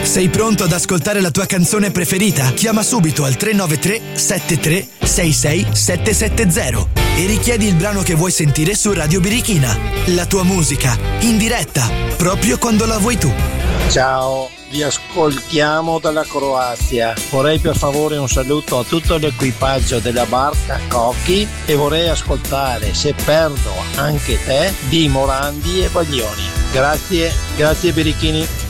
Sei pronto ad ascoltare la tua canzone preferita? Chiama subito al 393 73 66 770 e richiedi il brano che vuoi sentire su Radio Birichina. La tua musica, in diretta, proprio quando la vuoi tu. Ciao, vi ascoltiamo dalla Croazia. Vorrei per favore un saluto a tutto l'equipaggio della barca Cocchi e vorrei ascoltare Se perdo anche te di Morandi e Baglioni. Grazie Birichini.